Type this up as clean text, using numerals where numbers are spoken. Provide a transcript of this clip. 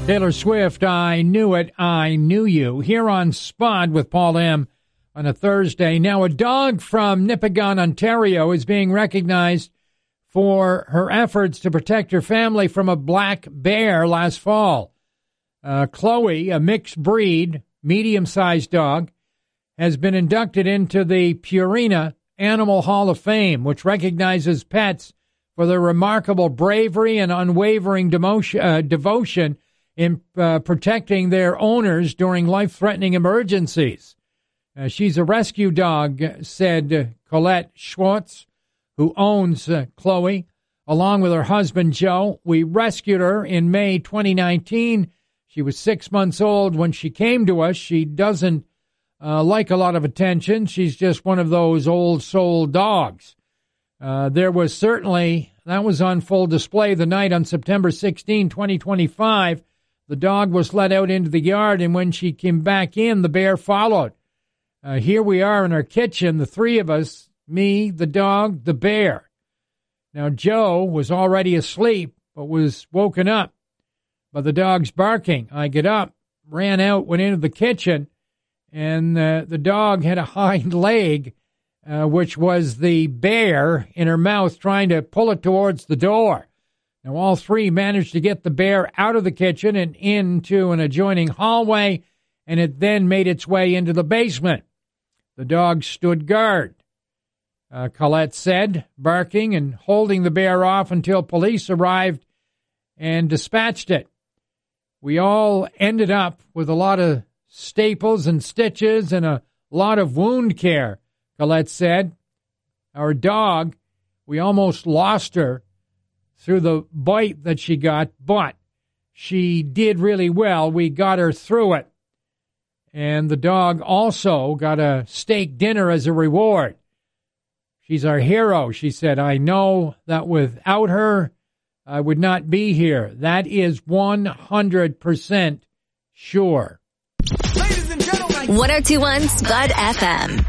Taylor Swift, I Knew It, I Knew You, here on Spot with Paul M. on a Thursday. Now, a dog from Nipigon, Ontario, is being recognized for her efforts to protect her family from a black bear last fall. Chloe, a mixed breed, medium-sized dog, has been inducted into the Purina Animal Hall of Fame, which recognizes pets for their remarkable bravery and unwavering devotion in protecting their owners during life-threatening emergencies. She's a rescue dog, said Colette Schwartz, who owns Chloe, along with her husband, Joe. We rescued her in May 2019. She was 6 months old when she came to us. She doesn't like a lot of attention. She's just one of those old soul dogs. There was certainly, that was on full display the night on September 16, 2025. The dog was let out into the yard, and when she came back in, the bear followed. Here we are in our kitchen, the three of us, me, the dog, the bear. Now, Joe was already asleep, but was woken up by the dog's barking. I get up, ran out, went into the kitchen, and the dog had a hind leg, which was the bear in her mouth trying to pull it towards the door. Now, all three managed to get the bear out of the kitchen and into an adjoining hallway, and it then made its way into the basement. The dog stood guard, Colette said, barking and holding the bear off until police arrived and dispatched it. We all ended up with a lot of staples and stitches and a lot of wound care, Colette said. Our dog, we almost lost her through the bite that she got, but she did really well. We got her through it. And the dog also got a steak dinner as a reward. She's our hero, she said. I know that without her, I would not be here. That is 100% sure. Ladies and gentlemen, 102.1 Spud FM.